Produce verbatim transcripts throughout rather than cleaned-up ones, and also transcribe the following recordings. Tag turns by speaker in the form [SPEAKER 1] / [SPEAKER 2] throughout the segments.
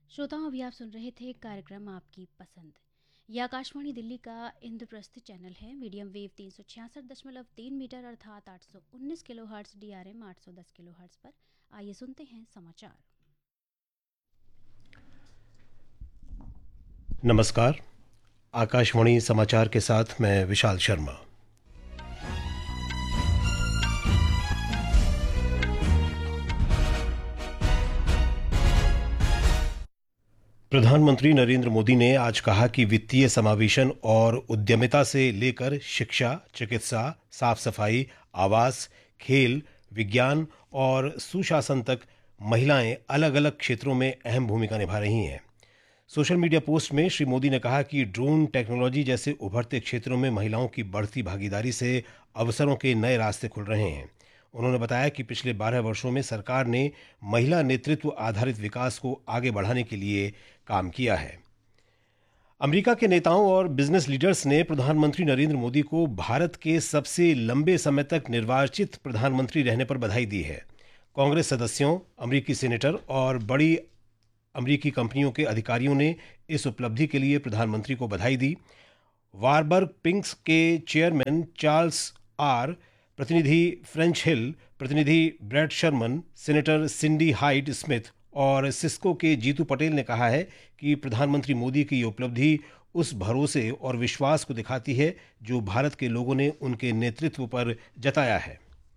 [SPEAKER 1] श्रोताओं, अभी आप सुन रहे थे कार्यक्रम आपकी पसंद। यह आकाशवाणी दिल्ली का इंद्रप्रस्थ चैनल है। मीडियम वेव तीन सौ छियासठ दशमलव तीन मीटर अर्थात आठ सौ उन्नीस kilo hertz, D R M आठ सौ दस किलो हर्ट्स पर। आइए सुनते हैं समाचार।
[SPEAKER 2] नमस्कार। आकाशवाणी समाचार के साथ मैं विशाल शर्मा। प्रधानमंत्री नरेंद्र मोदी ने आज कहा कि वित्तीय समावेशन और उद्यमिता से लेकर शिक्षा, चिकित्सा, साफ सफाई, आवास, खेल, विज्ञान और सुशासन तक महिलाएं अलग अलग क्षेत्रों में अहम भूमिका निभा रही हैं। सोशल मीडिया पोस्ट में श्री मोदी ने कहा कि ड्रोन टेक्नोलॉजी जैसे उभरते क्षेत्रों में महिलाओं की बढ़ती भागीदारी से अवसरों के नए रास्ते खुल रहे हैं। उन्होंने बताया कि पिछले बारह वर्षों में सरकार ने महिला नेतृत्व आधारित विकास को आगे बढ़ाने के लिए काम किया है। अमेरिका के नेताओं और बिजनेस लीडर्स ने प्रधानमंत्री नरेंद्र मोदी को भारत के सबसे लंबे समय तक निर्वाचित प्रधानमंत्री रहने पर बधाई दी है। कांग्रेस सदस्यों, अमेरिकी सीनेटर और बड़ी अमेरिकी कंपनियों के अधिकारियों ने इस उपलब्धि के लिए प्रधानमंत्री को बधाई दी। वारबर्ग पिंक्स के चेयरमैन चार्ल्स आर, प्रतिनिधि फ्रेंच हिल, प्रतिनिधि bread Sharman, senator सिंडी hide Smith और सिस्को के जीतू पटेल ने कहा है कि प्रधानमंत्री मोदी की ये उपलब्धि उस भरोसे और विश्वास को दिखाती है जो भारत के लोगों ने उनके नेतृत्व पर जताया है।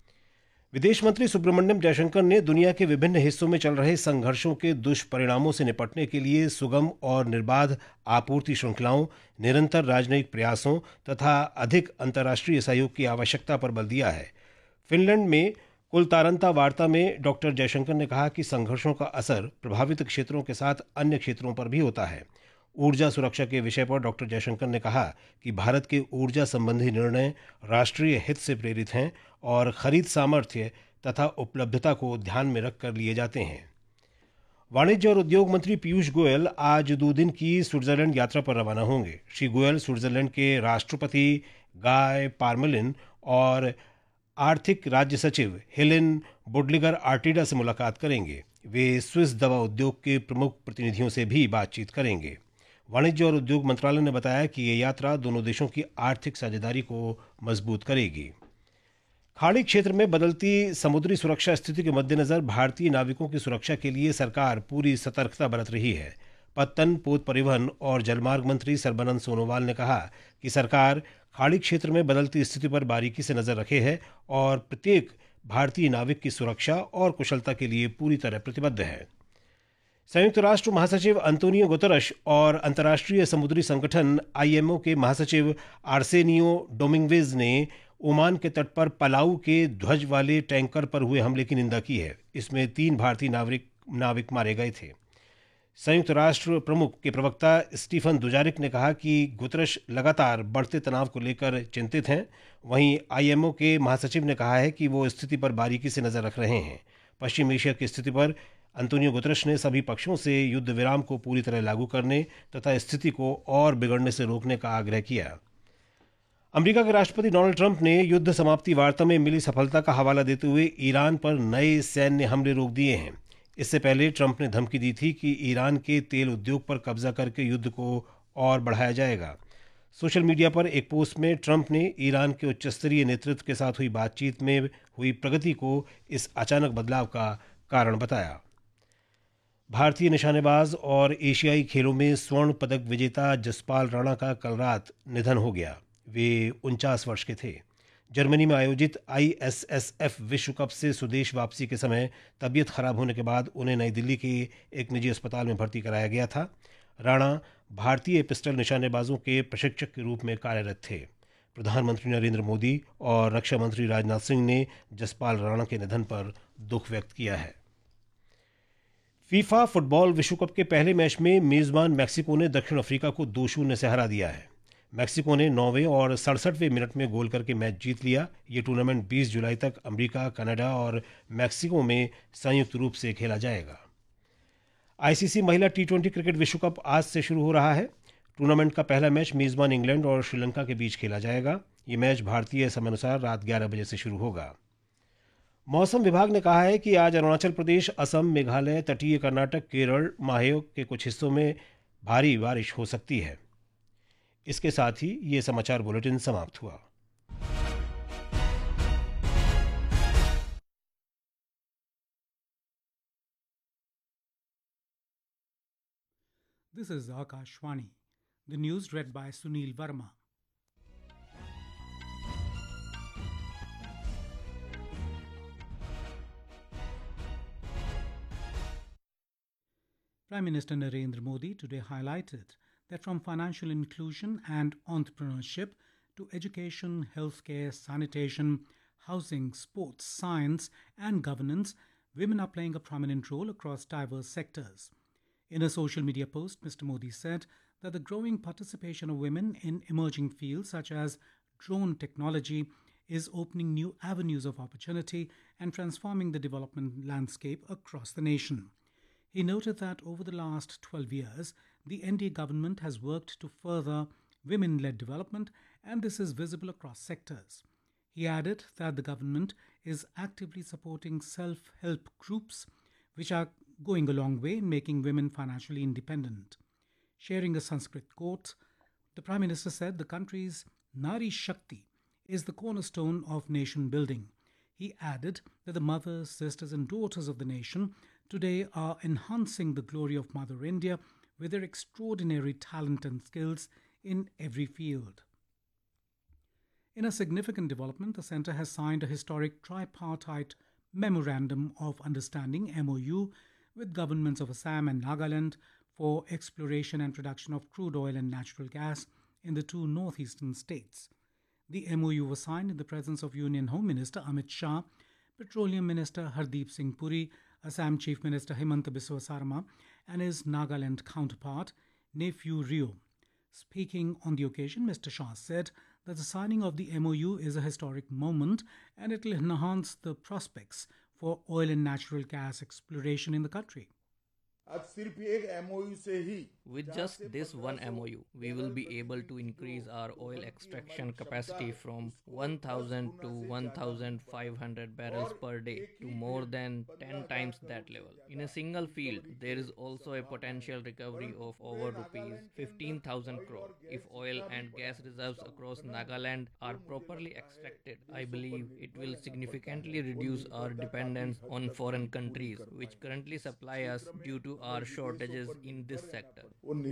[SPEAKER 2] विदेश मंत्री सुब्रमण्यम जयशंकर ने दुनिया के विभिन्न हिस्सों में चल रहे संघर्षों के दुष्परिणामों से निपटने के लिए सुगम और निर्बाध आपूर्ति श्रृंखलाओं, निरंतर राजनयिक प्रयासों तथा अधिक अंतर्राष्ट्रीय सहयोग की आवश्यकता पर बल दिया है। फिनलैंड में कुलतारंता वार्ता में डॉक्टर जयशंकर ने कहा कि संघर्षों का असर प्रभावित क्षेत्रों के साथ अन्य क्षेत्रों पर भी होता है। ऊर्जा सुरक्षा के विषय पर डॉक्टर जयशंकर ने कहा कि भारत के ऊर्जा संबंधी निर्णय राष्ट्रीय हित से प्रेरित हैं और खरीद सामर्थ्य तथा उपलब्धता को ध्यान में रखकर लिए जाते हैं। वाणिज्य और उद्योग मंत्री पीयूष गोयल आज दो दिन की स्विट्जरलैंड यात्रा पर रवाना होंगे। श्री गोयल स्विट्जरलैंड के राष्ट्रपति गाय पार्मेलिन और आर्थिक राज्य सचिव हेलेन बोडलिगर आर्टिडा से मुलाकात करेंगे। वे स्विस दवा उद्योग के प्रमुख प्रतिनिधियों से भी बातचीत करेंगे। वाणिज्य और उद्योग मंत्रालय ने बताया कि ये यात्रा दोनों देशों की आर्थिक साझेदारी को मजबूत करेगी। खाड़ी क्षेत्र में बदलती समुद्री सुरक्षा स्थिति के मद्देनजर भारतीय नाविकों की सुरक्षा के लिए सरकार पूरी सतर्कता बरत रही है। पत्तन, पोत परिवहन और जलमार्ग मंत्री सर्बानंद सोनोवाल ने कहा कि सरकार खाड़ी क्षेत्र में बदलती स्थिति पर बारीकी से नजर रखे है और प्रत्येक भारतीय नाविक की सुरक्षा और कुशलता के लिए पूरी तरह प्रतिबद्ध है। संयुक्त राष्ट्र महासचिव अंतोनियो गुतरश और अंतर्राष्ट्रीय समुद्री संगठन आई एम ओ के महासचिव आर्सेनियो डोमिंगवेज ने ओमान के तट पर पलाऊ के ध्वज वाले टैंकर पर हुए हमले की निंदा की है। इसमें तीन भारतीय नागरिक नाविक मारे गए थे। संयुक्त राष्ट्र प्रमुख के प्रवक्ता स्टीफन दुजारिक ने कहा कि गुतरश लगातार बढ़ते तनाव को लेकर चिंतित हैं। वहीं आई एम ओ के महासचिव ने कहा है कि वो स्थिति पर बारीकी से नजर रख रहे हैं। पश्चिम एशिया की स्थिति पर अंतोनियो गुतरश ने सभी पक्षों से युद्ध विराम को पूरी तरह लागू करने तथा स्थिति को और बिगड़ने से रोकने का आग्रह किया। अमेरिका के राष्ट्रपति डोनाल्ड ट्रंप ने युद्ध समाप्ति वार्ता में मिली सफलता का हवाला देते हुए ईरान पर नए सैन्य हमले रोक दिए हैं। इससे पहले ट्रंप ने धमकी दी थी कि ईरान के तेल उद्योग पर कब्जा करके युद्ध को और बढ़ाया जाएगा। सोशल मीडिया पर एक पोस्ट में ट्रंप ने ईरान के उच्चस्तरीय नेतृत्व के साथ हुई बातचीत में हुई प्रगति को इस अचानक बदलाव का कारण बताया। भारतीय निशानेबाज और एशियाई खेलों में स्वर्ण पदक विजेता जसपाल राणा का कल रात निधन हो गया। वे उनचास वर्ष के थे। जर्मनी में आयोजित आई एस एस एफ विश्व कप से स्वदेश वापसी के समय तबीयत खराब होने के बाद उन्हें नई दिल्ली के एक निजी अस्पताल में भर्ती कराया गया था। राणा भारतीय पिस्टल निशानेबाजों के प्रशिक्षक के रूप में कार्यरत थे। प्रधानमंत्री नरेंद्र मोदी और रक्षा मंत्री राजनाथ सिंह ने जसपाल राणा के निधन पर दुख व्यक्त किया है। फीफा फुटबॉल विश्व कप के पहले मैच में मेजबान मैक्सिको ने दक्षिण अफ्रीका को दो शून्य से हरा दिया है। मैक्सिको ने नौवें और सड़सठवें मिनट में गोल करके मैच जीत लिया। ये टूर्नामेंट बीस जुलाई तक अमेरिका, कनाडा और मैक्सिको में संयुक्त रूप से खेला जाएगा। आई सी सी महिला टी ट्वेंटी क्रिकेट विश्व कप आज से शुरू हो रहा है। टूर्नामेंट का पहला मैच मेजबान इंग्लैंड और श्रीलंका के बीच खेला जाएगा। ये मैच भारतीय समयानुसार रात ग्यारह बजे से शुरू होगा। मौसम विभाग ने कहा है कि आज अरुणाचल प्रदेश, असम, मेघालय, तटीय कर्नाटक, केरल, माहे के कुछ हिस्सों में भारी बारिश हो सकती है। इसके साथ ही ये समाचार बुलेटिन समाप्त हुआ।
[SPEAKER 3] This is Akashvani. The news read by Sunil Verma. Prime Minister Narendra Modi today highlighted that from financial inclusion and entrepreneurship to education, healthcare, sanitation, housing, sports, science, and governance, women are playing a prominent role across diverse sectors. In a social media post, Mister Modi said that the growing participation of women in emerging fields such as drone technology is opening new avenues of opportunity and transforming the development landscape across the nation. He noted that over the last twelve years, the N D A government has worked to further women-led development, and this is visible across sectors. He added that the government is actively supporting self-help groups, which are going a long way in making women financially independent. Sharing a Sanskrit quote, the Prime Minister said the country's Nari Shakti is the cornerstone of nation building. He added that the mothers, sisters, and daughters of the nation today are enhancing the glory of Mother India with their extraordinary talent and skills in every field. In a significant development, the Centre has signed a historic tripartite Memorandum of Understanding M O U with governments of Assam and Nagaland for exploration and production of crude oil and natural gas in the two northeastern states. The M O U was signed in the presence of Union Home Minister Amit Shah, Petroleum Minister Hardeep Singh Puri, Assam Chief Minister Himanta Biswa Sarma, and his Nagaland counterpart, Nephew Rio. Speaking on the occasion, Mister Shah said that the signing of the M O U is a historic moment and it will enhance the prospects for oil and natural gas exploration in the country.
[SPEAKER 4] With just this one M O U, we will be able to increase our oil extraction capacity from one thousand to one thousand five hundred barrels per day to more than ten times that level. In a single field, there is also a potential recovery of over rupees fifteen thousand crore. If oil and gas reserves across Nagaland are properly extracted, I believe it will significantly reduce our dependence on foreign countries, which currently supply us due to our shortages in this sector.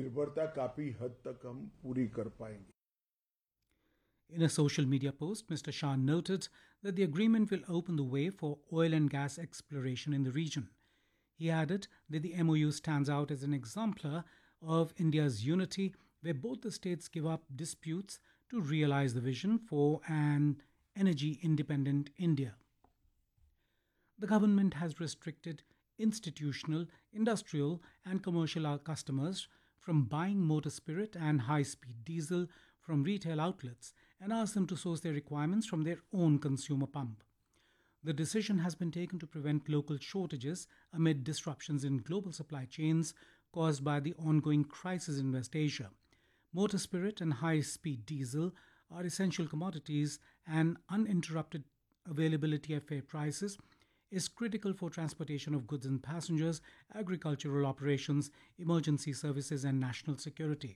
[SPEAKER 3] In a social media post, Mister Shah noted that the agreement will open the way for oil and gas exploration in the region. He added that the M O U stands out as an exemplar of India's unity, where both the states give up disputes to realize the vision for an energy independent India. The government has restricted institutional, industrial, and commercial customers from buying motor spirit and high-speed diesel from retail outlets and asked them to source their requirements from their own consumer pump. The decision has been taken to prevent local shortages amid disruptions in global supply chains caused by the ongoing crisis in West Asia. Motor spirit and high-speed diesel are essential commodities, and uninterrupted availability at fair prices is critical for transportation of goods and passengers, agricultural operations, emergency services, and national security.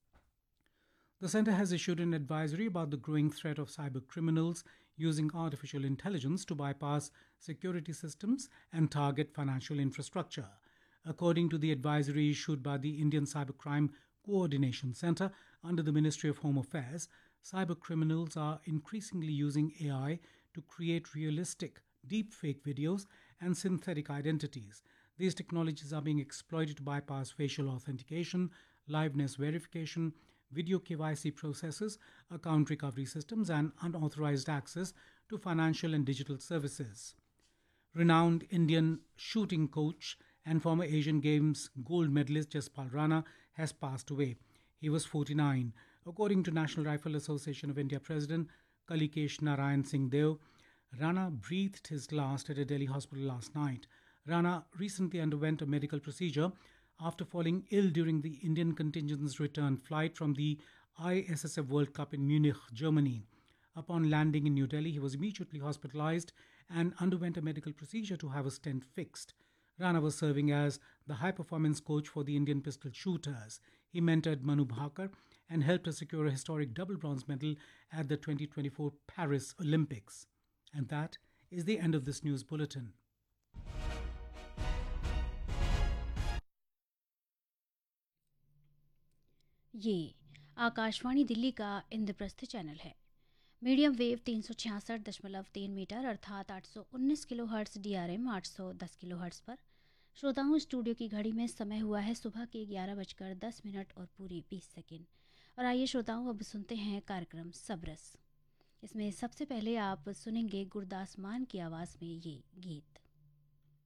[SPEAKER 3] The Centre has issued an advisory about the growing threat of cyber criminals using artificial intelligence to bypass security systems and target financial infrastructure. According to the advisory issued by the Indian Cybercrime Coordination Centre under the Ministry of Home Affairs, cyber criminals are increasingly using A I to create realistic deepfake videos and synthetic identities. These technologies are being exploited to bypass facial authentication, liveness verification, video K Y C processes, account recovery systems, and unauthorized access to financial and digital services. Renowned Indian shooting coach and former Asian Games gold medalist Jaspal Rana has passed away. He was forty-nine. According to National Rifle Association of India President Kalikesh Narayan Singh Deo, Rana breathed his last at a Delhi hospital last night. Rana recently underwent a medical procedure after falling ill during the Indian contingent's return flight from the I S S F World Cup in Munich, Germany. Upon landing in New Delhi, he was immediately hospitalized and underwent a medical procedure to have a stent fixed. Rana was serving as the high-performance coach for the Indian pistol shooters. He mentored Manu Bhakar and helped her secure a historic double bronze medal at the twenty twenty-four Paris Olympics. And that is the end of this news bulletin.
[SPEAKER 1] ये आकाशवाणी दिल्ली का Indraprastha channel है। Medium wave तीन सौ छियासठ दशमलव तीन metre अर्थात आठ सौ उन्नीस kilo hertz D R M आठ सौ दस किलो हर्ट्स पर। श्रोताओं, स्टूडियो की घड़ी में समय हुआ है सुबह के ग्यारह बजकर दस मिनट और पूरी बीस सेकंड। और आइए श्रोताओं, अब सुनते हैं कार्यक्रम सबरस। इसमें सबसे पहले आप सुनेंगे गुरदास मान की आवाज़ में ये गीत।